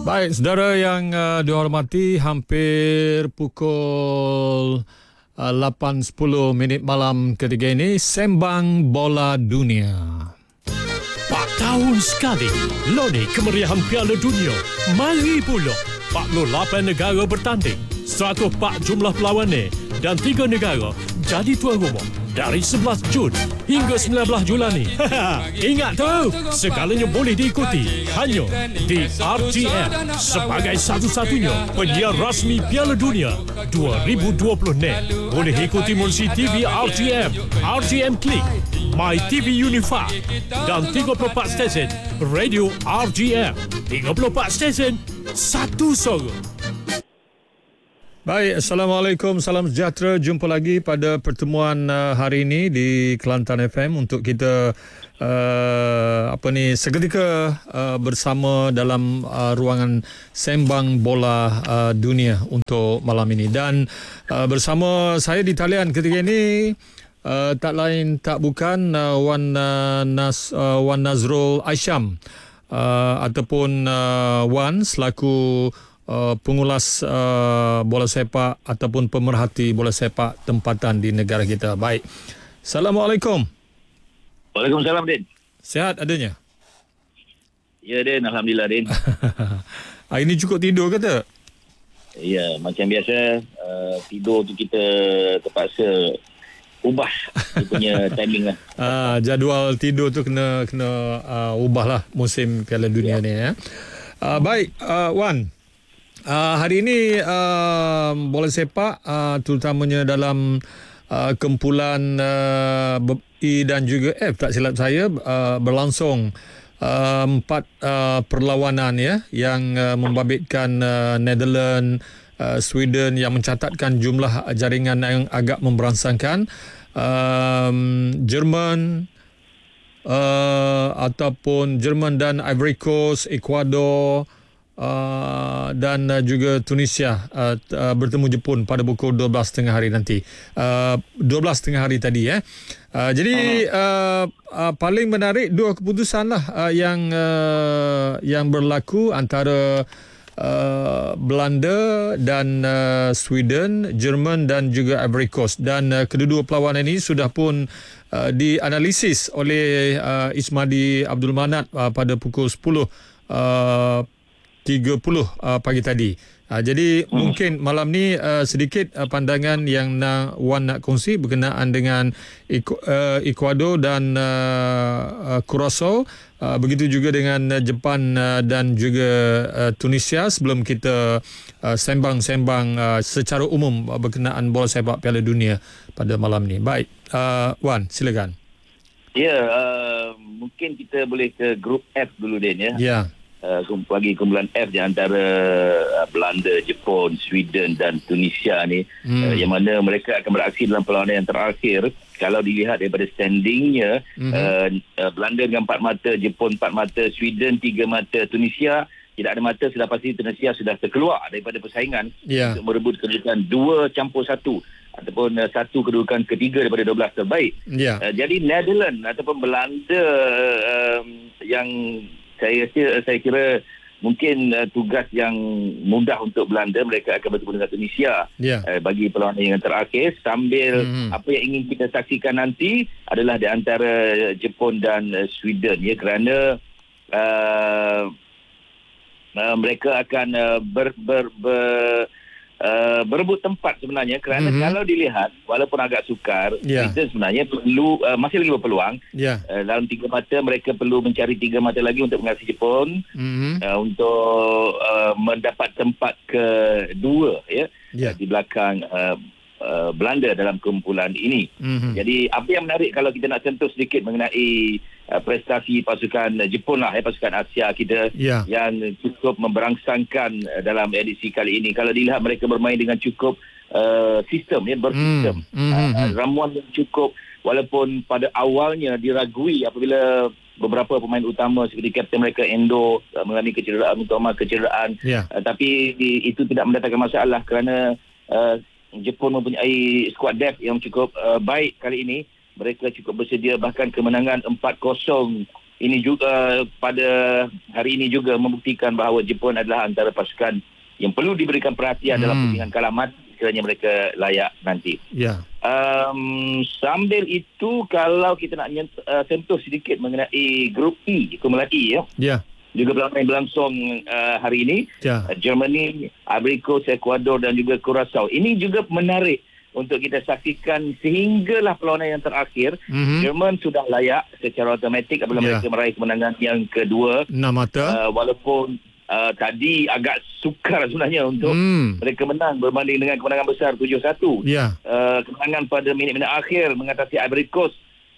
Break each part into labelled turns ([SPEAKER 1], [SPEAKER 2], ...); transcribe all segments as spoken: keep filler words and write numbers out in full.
[SPEAKER 1] Baik, saudara yang uh, dihormati, hampir pukul uh, lapan sepuluh minit malam ketika ini, Sembang Bola Dunia.
[SPEAKER 2] Empat tahun sekali, loni kemeriahan Piala Dunia. Mari pula, empat puluh lapan negara bertanding, seratus empat jumlah pelawannya dan tiga negara jadi tuan rumah. Dari sebelas Jun hingga sembilan belas Julani. Ingat tu, segalanya boleh diikuti hanya di R T M sebagai satu-satunya penyiar rasmi Piala Dunia dua ribu dua puluh net. Boleh ikuti melalui T V R T M, R T M Click, My T V Unify dan tiga puluh empat stesen Radio R T M. tiga puluh empat stesen, satu suara.
[SPEAKER 1] Baik, Assalamualaikum, salam sejahtera. Jumpa lagi pada pertemuan uh, hari ini di Kelantan F M untuk kita uh, apa ni seketika uh, bersama dalam uh, ruangan Sembang Bola uh, Dunia untuk malam ini. Dan uh, bersama saya di talian ketika ini uh, tak lain tak bukan uh, Wan uh, Nas uh, Wan Nazrul Aisyam uh, ataupun uh, Wan selaku Uh, pengulas uh, bola sepak ataupun pemerhati bola sepak tempatan di negara kita. Baik. Assalamualaikum.
[SPEAKER 3] Waalaikumsalam, Din.
[SPEAKER 1] Sihat adanya?
[SPEAKER 3] Ya, Din. Alhamdulillah, Din.
[SPEAKER 1] Hari ini cukup tidur ke tak?
[SPEAKER 3] Ya, macam biasa, uh, tidur tu kita terpaksa ubah dia punya timing lah.
[SPEAKER 1] Uh, jadual tidur tu kena kena uh, ubah lah musim Piala Dunia ya. ni. Ya. Uh, baik, uh, Wan. Uh, hari ini uh, bola sepak uh, terutamanya dalam uh, kumpulan uh, E dan juga F tak silap saya uh, berlangsung uh, empat uh, perlawanan ya yang uh, membabitkan uh, Netherlands, uh, Sweden yang mencatatkan jumlah jaringan yang agak memberangsangkan, um, Jerman uh, ataupun Jerman dan Ivory Coast, Ecuador Uh, dan uh, juga Tunisia uh, uh, bertemu Jepun pada pukul dua belas tiga puluh hari nanti. Uh, dua belas tiga puluh hari tadi ya. Uh, jadi uh, uh, paling menarik dua keputusan lah uh, yang uh, yang berlaku antara uh, Belanda dan uh, Sweden, Jerman dan juga Ivory Coast, dan uh, kedua-dua perlawanan ini sudah pun uh, dianalisis oleh uh, Ismadi Abdul Manat uh, pada pukul sepuluh uh, tiga puluh uh, pagi tadi. Uh, jadi hmm. mungkin malam ni uh, sedikit uh, pandangan yang nak Wan nak kongsi berkenaan dengan Eku, uh, Ecuador dan uh, uh, Curaçao. Uh, begitu juga dengan uh, Jepun uh, dan juga uh, Tunisia sebelum kita uh, sembang-sembang uh, secara umum uh, berkenaan bola sepak Piala Dunia pada malam ni. Baik, uh, Wan, silakan.
[SPEAKER 3] Ya, uh, mungkin kita boleh ke grup F dulu, Din, ya.
[SPEAKER 1] Ya.
[SPEAKER 3] Uh, bagi kumpulan F di antara uh, Belanda, Jepun, Sweden dan Tunisia ni, hmm. uh, yang mana mereka akan beraksi dalam perlawanan yang terakhir. Kalau dilihat daripada standingnya, hmm. uh, uh, Belanda dengan empat mata, Jepun empat mata, Sweden tiga mata, Tunisia tidak ada mata. Sudah pasti Tunisia sudah terkeluar daripada persaingan yeah. untuk merebut kedudukan dua campur satu ataupun uh, satu kedudukan ketiga daripada dua belas terbaik. Yeah. Uh, jadi Netherlands ataupun Belanda uh, yang Saya kira, saya kira mungkin uh, tugas yang mudah untuk Belanda. Mereka akan bertemu dengan Tunisia yeah. uh, bagi perlawanan yang terakhir. Sambil mm-hmm. apa yang ingin kita saksikan nanti adalah di antara Jepun dan uh, Sweden, ya, kerana uh, uh, mereka akan uh, ber, ber, ber, uh, berebut tempat sebenarnya, kerana mm-hmm. kalau dilihat walaupun agak sukar, yeah. kita sebenarnya perlu uh, masih lagi berpeluang. Yeah. Uh, dalam tiga mata mereka perlu mencari tiga mata lagi untuk mengasihi Jepun, mm-hmm. uh, untuk uh, mendapat tempat kedua, ya, yeah. uh, di belakang uh, uh, Belanda dalam kumpulan ini. Mm-hmm. Jadi apa yang menarik kalau kita nak sentuh sedikit mengenai uh, prestasi pasukan uh, Jepun lah, ya, pasukan Asia kita yeah. yang cukup memberangsangkan uh, dalam edisi kali ini. Kalau dilihat mereka bermain dengan cukup uh, sistem, ya, bersistem. Mm-hmm. Uh, ramuan yang cukup, walaupun pada awalnya diragui apabila beberapa pemain utama seperti kapten mereka Endo uh, mengalami kecederaan, utama kecederaan, yeah. uh, tapi itu tidak mendatangkan masalah kerana uh, Jepun mempunyai skuad depth yang cukup uh, baik kali ini. Mereka cukup bersedia, bahkan kemenangan empat kosong ini juga pada hari ini juga membuktikan bahawa Jepun adalah antara pasukan yang perlu diberikan perhatian hmm. dalam pertandingan kalah mati sekiranya mereka layak nanti.
[SPEAKER 1] Ya.
[SPEAKER 3] Um, sambil itu kalau kita nak nyent- uh, sentuh sedikit mengenai grup E, kumpulan E ya.
[SPEAKER 1] Ya.
[SPEAKER 3] Juga perlawanan yang berlangsung uh, hari ini.
[SPEAKER 1] Ya.
[SPEAKER 3] Uh, Germany, Ivory Coast, Ecuador dan juga Curaçao. Ini juga menarik untuk kita saksikan sehinggalah perlawanan yang terakhir. Mm-hmm. Jerman sudah layak secara automatik apabila yeah. mereka meraih kemenangan yang kedua.
[SPEAKER 1] Enam mata.
[SPEAKER 3] Uh, walaupun uh, tadi agak sukar sebenarnya untuk mm. mereka menang berbanding dengan kemenangan besar tujuh satu.
[SPEAKER 1] Yeah.
[SPEAKER 3] Uh, kemenangan pada minit-minit akhir mengatasi Ivory Coast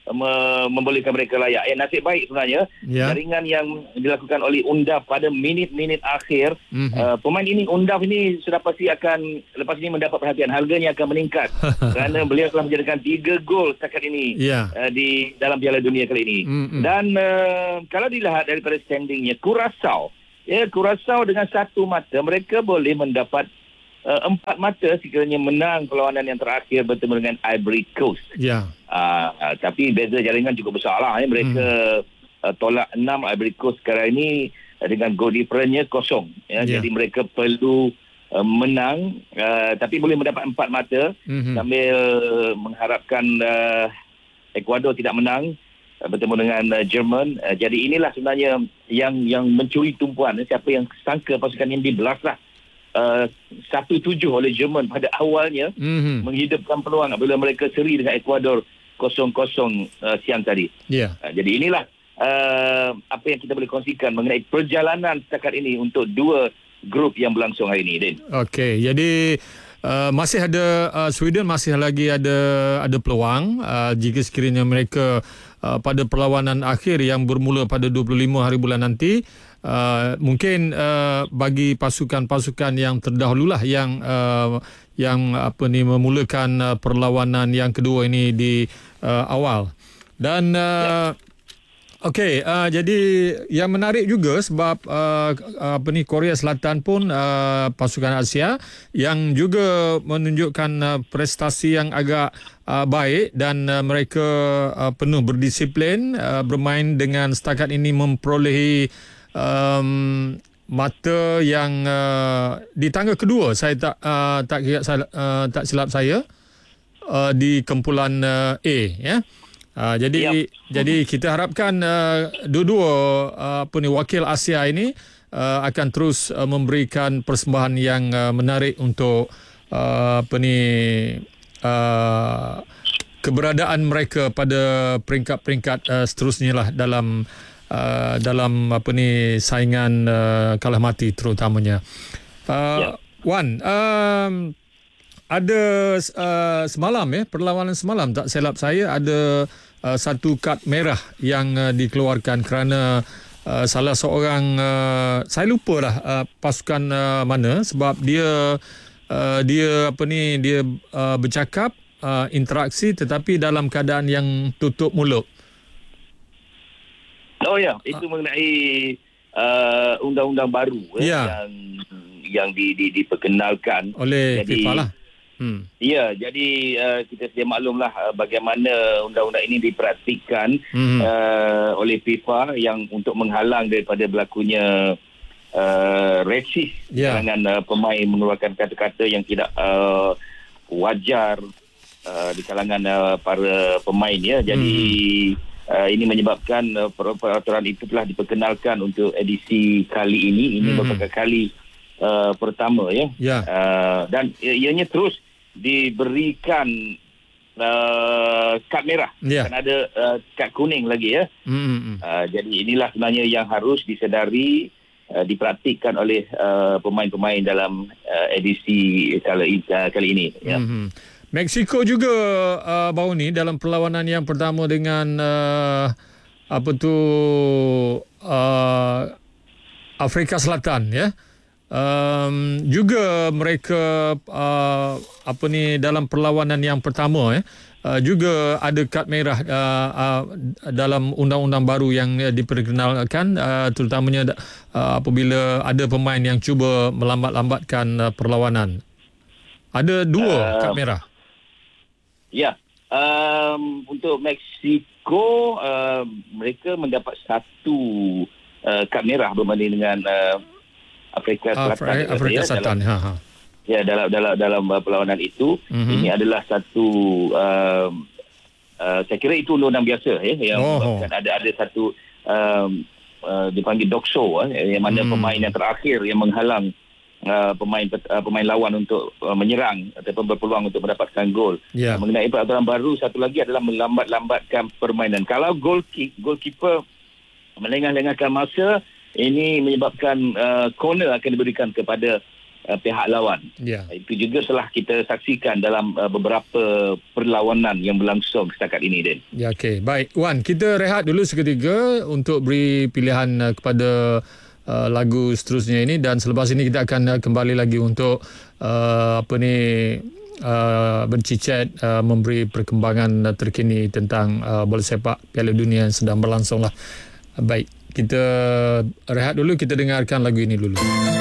[SPEAKER 3] Me- membolehkan mereka layak. Eh, nasib baik sebenarnya yeah. jaringan yang dilakukan oleh Undaf pada minit-minit akhir. Mm-hmm. Uh, pemain ini Undaf ini sudah pasti akan lepas ini mendapat perhatian, harganya akan meningkat kerana beliau telah menjadikan tiga gol setakat ini yeah. uh, di dalam Piala Dunia kali ini. Mm-hmm. Dan uh, kalau dilihat daripada standingnya, Curaçao ya Curaçao dengan satu mata mereka boleh mendapat Uh, empat mata sekiranya menang perlawanan yang terakhir bertemu dengan Ivory Coast.
[SPEAKER 1] Ya.
[SPEAKER 3] Uh, uh, tapi beza jaringan cukup besar lah. Eh. Mereka hmm. uh, tolak enam, Ivory Coast sekarang ini uh, dengan goal difference-nya kosong. Ya. Yeah. Jadi mereka perlu uh, menang uh, tapi boleh mendapat empat mata hmm. sambil mengharapkan uh, Ecuador tidak menang uh, bertemu dengan uh, Jerman. Uh, jadi inilah sebenarnya yang yang mencuri tumpuan. Eh. Siapa yang sangka pasukan yang dibelas lah. Uh, satu tujuh oleh Jerman pada awalnya mm-hmm. menghidupkan peluang bila mereka seri dengan Ecuador kosong kosong uh, siang tadi. Yeah. Uh, jadi inilah uh, apa yang kita boleh kongsikan mengenai perjalanan setakat ini untuk dua grup yang berlangsung hari ini, Din.
[SPEAKER 1] Okey, jadi uh, masih ada uh, Sweden masih lagi ada ada peluang uh, jika sekiranya mereka uh, pada perlawanan akhir yang bermula pada dua puluh lima hari bulan nanti. Uh, mungkin uh, bagi pasukan-pasukan yang terdahululah yang uh, yang apa ni memulakan uh, perlawanan yang kedua ini di uh, awal dan uh, okey uh, jadi yang menarik juga sebab uh, apa ni Korea Selatan pun uh, pasukan Asia yang juga menunjukkan uh, prestasi yang agak uh, baik dan uh, mereka uh, penuh berdisiplin uh, bermain dengan setakat ini memperolehi Um, mata yang uh, di tangga kedua saya tak uh, tak kira uh, tak silap saya uh, di kumpulan uh, A ya. Uh, jadi yep. jadi kita harapkan uh, dua-dua uh, apa ni wakil Asia ini uh, akan terus uh, memberikan persembahan yang uh, menarik untuk uh, apa ni uh, keberadaan mereka pada peringkat-peringkat uh, seterusnya lah dalam Uh, dalam apa ni saingan uh, kalah mati terutamanya. Uh, yeah. Wan, um, ada uh, semalam ya perlawanan semalam tak silap saya ada uh, satu kad merah yang uh, dikeluarkan kerana uh, salah seorang uh, saya lupalah uh, pasukan uh, mana sebab dia uh, dia apa ni dia uh, bercakap uh, interaksi tetapi dalam keadaan yang tutup mulut.
[SPEAKER 3] Oh ya, itu uh, mengenai uh, undang-undang baru
[SPEAKER 1] yeah.
[SPEAKER 3] yang yang di, di, diperkenalkan
[SPEAKER 1] oleh
[SPEAKER 3] jadi,
[SPEAKER 1] FIFA lah. Hmm.
[SPEAKER 3] Ya, jadi uh, kita sedia maklumlah uh, bagaimana undang-undang ini dipraktikkan hmm. uh, oleh FIFA yang untuk menghalang daripada berlakunya uh, resis yeah. dengan uh, pemain mengeluarkan kata-kata yang tidak uh, wajar uh, di kalangan uh, para pemain ya. Jadi hmm. Uh, ini menyebabkan uh, peraturan itu telah diperkenalkan untuk edisi kali ini. Ini hmm. merupakan kali uh, pertama ya. Yeah. Uh, dan ianya terus diberikan uh, kad merah. Yeah. Kan ada uh, kad kuning lagi ya. Hmm. Uh, jadi inilah sebenarnya yang harus disedari uh, dipraktikkan oleh uh, pemain-pemain dalam uh, edisi kali, uh, kali ini ya. Hmm.
[SPEAKER 1] Mexico juga uh, baru ni dalam perlawanan yang pertama dengan uh, apa tu uh, Afrika Selatan ya. Um, juga mereka uh, apa ni dalam perlawanan yang pertama ya uh, juga ada kad merah uh, uh, dalam undang-undang baru yang uh, diperkenalkan uh, terutamanya uh, apabila ada pemain yang cuba melambat-lambatkan uh, perlawanan. Ada dua uh, kad merah.
[SPEAKER 3] Ya, um, untuk Mexico Mexico uh, mereka mendapat satu uh, kad merah berbanding dengan uh, Afrika Selatan.
[SPEAKER 1] Afrika, Afrika Selatan.
[SPEAKER 3] Dalam,
[SPEAKER 1] ha ha.
[SPEAKER 3] Ya, dalam dalam dalam uh, perlawanan itu, mm-hmm. ini adalah satu uh, uh, saya kira itu undang-undang biasa ya, yang
[SPEAKER 1] oh.
[SPEAKER 3] menyebabkan ada ada satu um, uh, dipanggil dog show eh, yang mana mm. pemain yang terakhir yang menghalang Uh, pemain uh, pemain lawan untuk uh, menyerang ataupun berpeluang untuk mendapatkan gol.
[SPEAKER 1] Yeah.
[SPEAKER 3] Mengenai peraturan baru, satu lagi adalah melambat-lambatkan permainan. Kalau goal kick, goalkeeper melengah-lengahkan masa, ini menyebabkan uh, corner akan diberikan kepada uh, pihak lawan.
[SPEAKER 1] Yeah.
[SPEAKER 3] Itu juga telah kita saksikan dalam uh, beberapa perlawanan yang berlangsung setakat ini, Den.
[SPEAKER 1] Ya, okey. Baik, Wan, kita rehat dulu seketika untuk beri pilihan uh, kepada Uh, lagu seterusnya ini, dan selepas ini kita akan uh, kembali lagi untuk uh, apa ni uh, bercicit uh, memberi perkembangan uh, terkini tentang uh, bola sepak Piala Dunia yang sedang berlangsung lah. Uh, baik, kita rehat dulu, kita dengarkan lagu ini dulu.